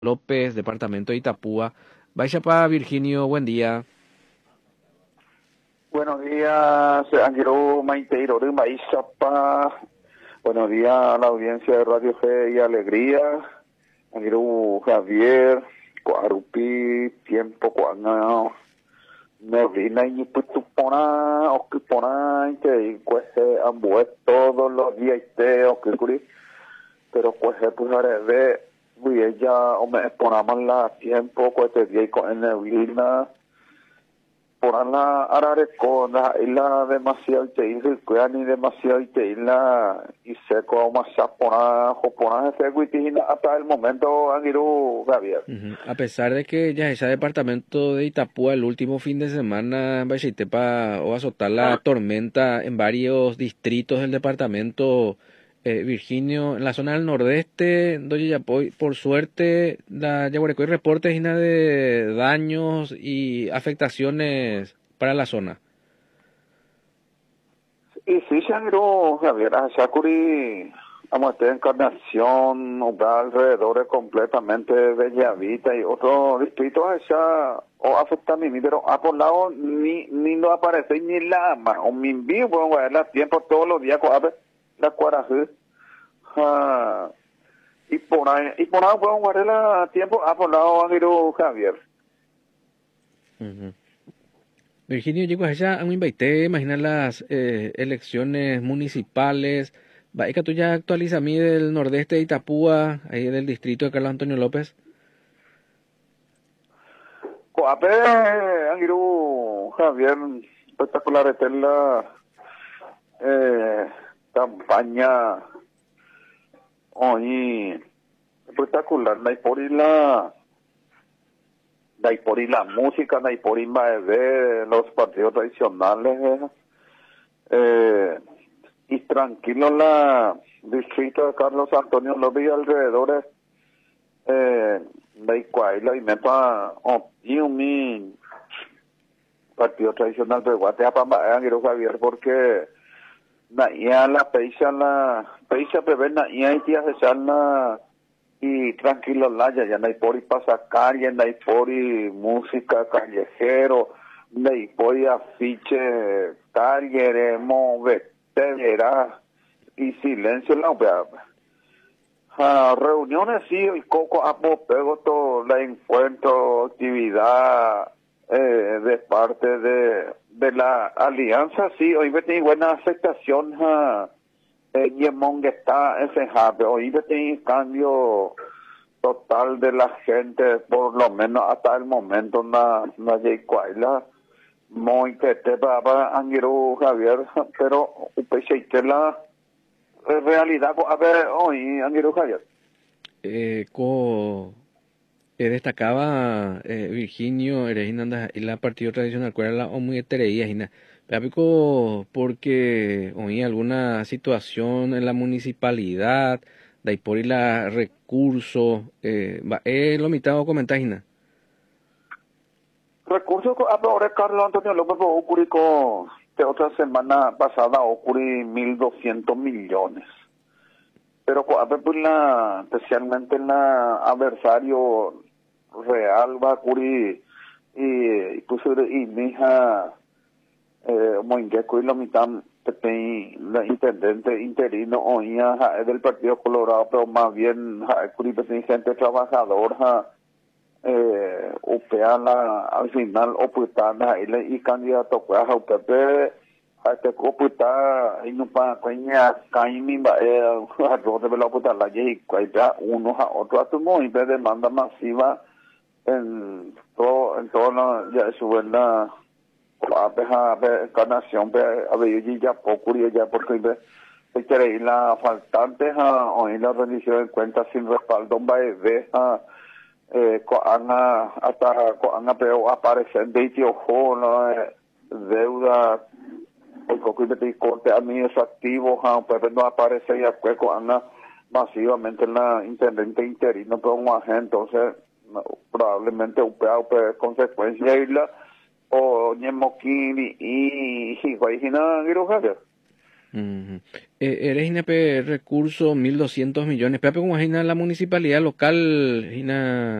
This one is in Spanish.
López, departamento de Itapúa. Baixapa, Virginio, buen día. Buenos días, Angelo Mainteiro de Maizapa. Buenos días a la audiencia de Radio Fe y Alegría. Angelo Javier, Cuarupi, tiempo cuando neblina y putupona, okipona, que cueste ambues todos los días y te okikuri. Pero cueste pues arede, muy ella o me ponamos la tiempo cueste día y con neblina. Por la arareko na ila demasiado te hizo ni demasiado te ila y seco más pona ese guitina hasta el momento Angiru Javier. A pesar de que ya ese departamento de Itapúa el último fin de semana Baixitepa o azotar la tormenta en varios distritos del departamento, Virginio, en la zona del nordeste, donde ya por suerte la Yaguarecoy reportes de daños y afectaciones para la zona. Y sí, Angiru Javier, a Shakuri, vamos a tener Encarnación, alrededor completamente Bellavita y otros distritos allá o afecta a mí, pero a por lado ni no aparece ni la ama, o mi vivo, bueno, la tiempo todos los días, la cuarajú. Y por ahí podemos guardar la tiempo a por lado Angelo Javier. Virginio, llegó allá a un invité, imagina las elecciones municipales. Va, que tú ya actualiza a mí del nordeste de Itapúa, ahí del distrito de Carlos Antonio López. Coape, Angelo Javier, espectacular esta es la campaña hoy espectacular, por ahí la música, por ahí de los partidos tradicionales, y tranquilo la distrito de Carlos Antonio López y alrededores, de Iguaila y mepa, y un partido tradicional de Guatemala, Angelo Javier, porque naía la peisa bebé naía y tía se salna y tranquilo ya no hay por y pasa calle, no hay por y música callejero, no hay por y afiche calle, verá y silencio la reuniones sí y coco pego todo la encuentro actividad de parte de la alianza sí hoy me tiene buena aceptación Yemong está ese jape hoy me tiene cambio total de la gente por lo menos hasta el momento na Yaicuaila muy que te para Angiro Javier pero upese que la realidad a ver hoy Angiro Javier Destacaba Virginio Erejina en la partido tradicional cuál era la muy etereía pico porque oí alguna situación en la municipalidad de ahí por ahí la recurso lo mitad comentar recursos ahora Carlos Antonio López ocurrió que otra semana pasada ocurrió 1.200 millones. Pero especialmente en la adversario real va a ocurrir y mi hija Moingueco y la mitad la intendente interino oía del Partido Colorado, pero más bien gente trabajador upea al final oputada y candidato pues a UPP hasta oputa y no para coña caimi arroz de la oputa la y cuida unos a otros a tu muy de demanda masiva en todo ya sube la abeja encarnación a ver ya poco ya porque se quiere ir la faltante hoy la rendición de cuentas sin respaldo va a hasta pero aparecer de ojo deuda el coquete de corte administrativo pues no aparece ya pues masivamente en la intendente interino pero un agente entonces probablemente consecuencia isla o Ñemoquini y Guayjina Girojaga Ujú. Eres INAPE recurso 1.200 millones. Pepe, como es la municipalidad local,